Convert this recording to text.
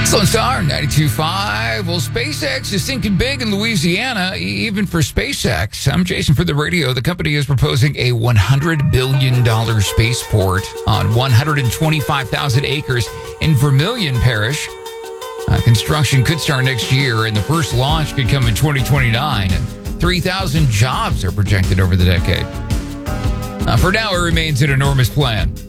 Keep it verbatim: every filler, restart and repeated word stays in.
Lone Star ninety-two point five. Well, SpaceX is thinking big in Louisiana, even for SpaceX. I'm Jason for the radio. The company is proposing a one hundred billion dollars spaceport on one hundred twenty-five thousand acres in Vermilion Parish. Uh, construction could start next year, and the first launch could come in twenty twenty-nine. And three thousand jobs are projected over the decade. Uh, for now, it remains an enormous plan.